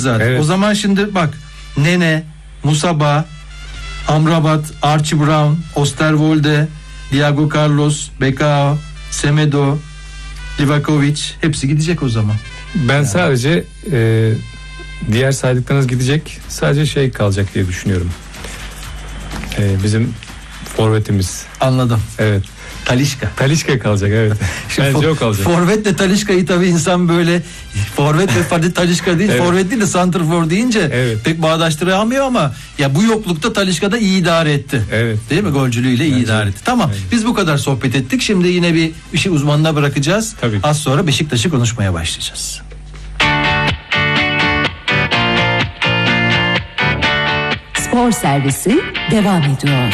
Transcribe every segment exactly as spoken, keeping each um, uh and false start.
zaten. Evet. O zaman şimdi bak, Nene, Musaba, Amrabat, Archie Brown, Osterwolde, Diego Carlos, Bekao, Semedo, Livakovic hepsi gidecek o zaman. Ben yani sadece e, diğer saydıklarınız gidecek. Sadece şey kalacak diye düşünüyorum. E, bizim forvetimiz. Anladım. Evet. Talisca. Talisca kalacak, evet. Bence o kalacak. Forvetle Talisca'yı tabii insan böyle forvet ve Fadi Talisca değil, evet. Forvet değil de santrfor deyince evet. pek bağdaştıramıyor ama ya bu yoklukta Talisca da iyi idare etti. Evet. Değil mi? Golcülüğüyle iyi Bence idare etti. Tamam. Bence. Biz bu kadar sohbet ettik. Şimdi yine bir işi uzmanına bırakacağız. Tabii. Az sonra Beşiktaş'ı konuşmaya başlayacağız. Spor servisi devam ediyor.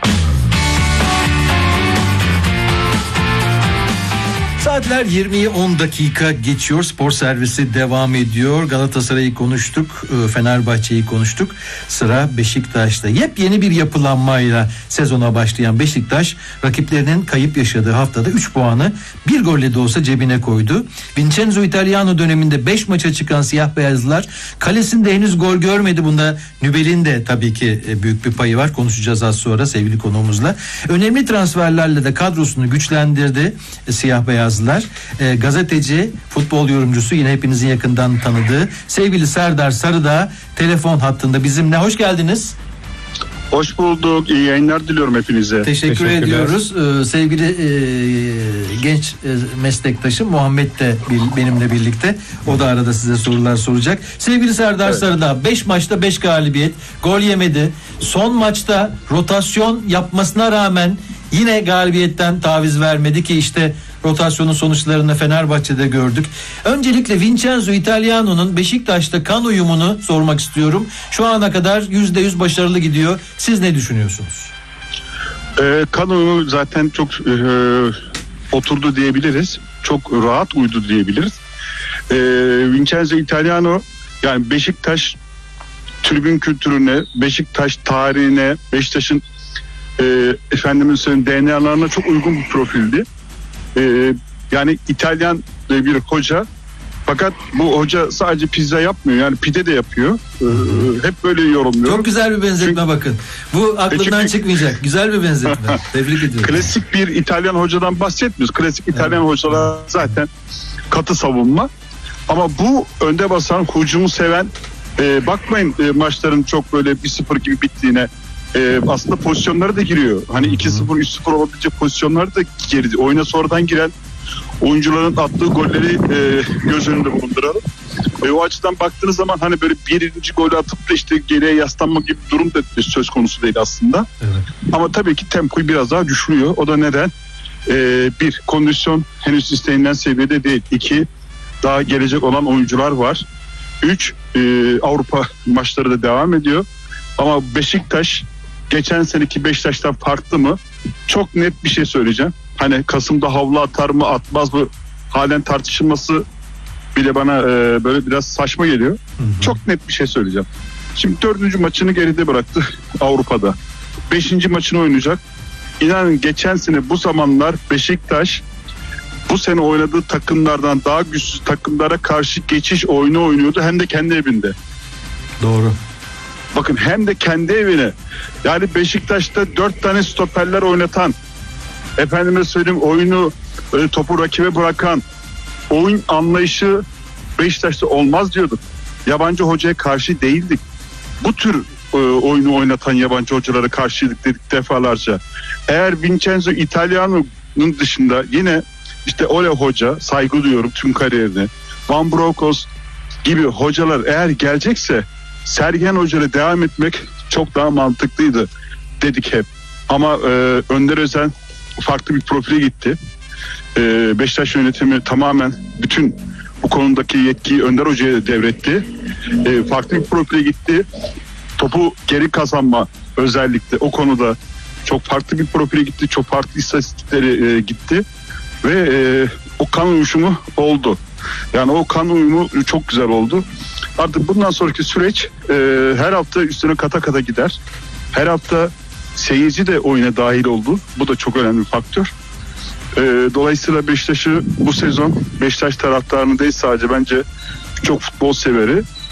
Saatler yirmiyi on dakika geçiyor. Spor servisi devam ediyor. Galatasaray'ı konuştuk, Fenerbahçe'yi konuştuk. Sıra Beşiktaş'ta. Yepyeni bir yapılanmayla sezona başlayan Beşiktaş, rakiplerinin kayıp yaşadığı haftada üç puanı bir golle de olsa cebine koydu. Vincenzo Italiano döneminde beş maça çıkan siyah beyazlılar kalesinde henüz gol görmedi. Bunda Nübel'in de tabii ki büyük bir payı var. Konuşacağız az sonra sevgili konuğumuzla. Önemli transferlerle de kadrosunu güçlendirdi siyah beyaz. E, gazeteci, futbol yorumcusu, yine hepinizin yakından tanıdığı sevgili Serdar Sarıdağ telefon hattında bizimle. Hoş geldiniz. Hoş bulduk. İyi yayınlar diliyorum hepinize. Teşekkür ediyoruz. Ee, sevgili e, genç e, meslektaşım Muhammed de bil, benimle birlikte. O da arada size sorular soracak. Sevgili Serdar evet. Sarıdağ, beş maçta beş galibiyet, gol yemedi. Son maçta rotasyon yapmasına rağmen yine galibiyetten taviz vermedi ki işte rotasyonun sonuçlarını Fenerbahçe'de gördük. Öncelikle Vincenzo Italiano'nun Beşiktaş'ta kan uyumunu sormak istiyorum. Şu ana kadar yüzde yüz başarılı gidiyor. Siz ne düşünüyorsunuz? Ee, kan uyumu zaten çok e, oturdu diyebiliriz. Çok rahat uydu diyebiliriz. Ee, Vincenzo Italiano, yani Beşiktaş tribün kültürüne, Beşiktaş tarihine, Beşiktaş'ın e, efendimin söyleyeyim D N A'larına çok uygun bir profildi. Ee, yani İtalyan bir hoca, fakat bu hoca sadece pizza yapmıyor, yani pide de yapıyor. Ee, hep böyle yorumluyor. Çok güzel bir benzetme. Çünkü, bakın bu aklından çünkü, çıkmayacak güzel bir benzetme. Tebrik ediyorum. Klasik bir İtalyan hocadan bahsetmiyoruz. Klasik İtalyan evet. hocalar zaten katı savunma, ama bu önde basan, hücumu seven, e, bakmayın e, maçların çok böyle bir sıfır gibi bittiğine. Ee, aslında pozisyonlara da giriyor. Hani iki sıfır üç sıfır olabilecek pozisyonları da girdi. Oyuna sonradan giren oyuncuların attığı golleri e, göz önünde bulunduralım. E, o açıdan baktığınız zaman hani böyle birinci golü atıp da işte geriye yaslanma gibi bir durum da söz konusu değil aslında. Evet. Ama tabii ki tempoyu biraz daha düşürüyor. O da neden? Ee, bir, kondisyon henüz istenilen seviyede değil. İki, daha gelecek olan oyuncular var. Üç, e, Avrupa maçları da devam ediyor. Ama Beşiktaş geçen seneki Beşiktaş'tan farklı mı? Çok net bir şey söyleyeceğim. Hani Kasım'da havlu atar mı atmaz mı halen tartışılması bile bana e, böyle biraz saçma geliyor. Hı hı. Çok net bir şey söyleyeceğim. Şimdi dördüncü maçını geride bıraktı Avrupa'da. Beşinci maçını oynayacak. İnanın geçen sene bu zamanlar Beşiktaş bu sene oynadığı takımlardan daha güçsüz takımlara karşı geçiş oyunu oynuyordu, hem de kendi evinde. Doğru. Bakın, hem de kendi evine. Yani Beşiktaş'ta dört tane stoperler oynatan, efendime söyleyeyim oyunu böyle topu rakibe bırakan, oyun anlayışı Beşiktaş'ta olmaz diyorduk. Yabancı hocaya karşı değildik. Bu tür e, oyunu oynatan yabancı hocalara karşıydık dedik defalarca. Eğer Vincenzo Italiano'nun dışında yine işte Ole Hoca, saygı duyuyorum tüm kariyerine, Van Bronckhorst gibi hocalar eğer gelecekse Sergen Hoca'yla devam etmek çok daha mantıklıydı dedik hep. Ama e, Önder Özen farklı bir profile gitti. E, Beşiktaş yönetimi tamamen bütün bu konudaki yetkiyi Önder Hoca'ya devretti. E, farklı bir profile gitti. Topu geri kazanma özellikle o konuda çok farklı bir profile gitti. Çok farklı istatistikleri e, gitti. Ve e, o kan uyuşumu oldu. Yani o kan uyumu çok güzel oldu. Artık bundan sonraki süreç e, her hafta üstüne kata kata gider. Her hafta seyirci de oyuna dahil oldu. Bu da çok önemli bir faktör. E, dolayısıyla Beşiktaş'ı bu sezon Beşiktaş taraftarını değil sadece bence çok futbol severi